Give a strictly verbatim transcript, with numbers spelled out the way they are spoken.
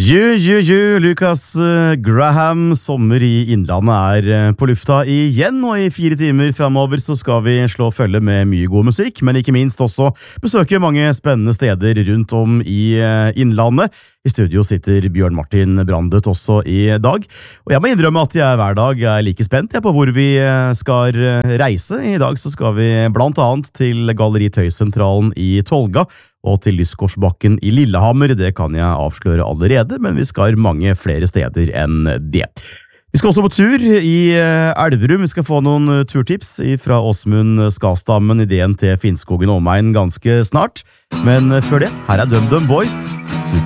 Ju, ju, ju, Lucas eh, Graham, sommer i Innlandet er eh, på lufta igjen, og i fire timer fremover så skal vi slå følge med mye god musikk, men ikke minst også besøke mange spennende steder rundt om i eh, Innlandet. I studio sitter Bjørn Martin Brandet også i dag, og jeg må innrømme at jeg hver dag er like spent jeg, på hvor vi eh, skal eh, reise. I dag så skal vi blant annet til Galleri Tøysentralen i Tolga, og til Lyskorsbakken i Lillehammer. Det kan jeg avsløre allerede, men vi skal mange flere steder enn det. Vi skal også på tur i Elverum. Vi skal få noen turtips fra Åsmund Skastammen, ideen til Finnskogen og omegn ganske snart. Men før det, her er DumDum Boys, Super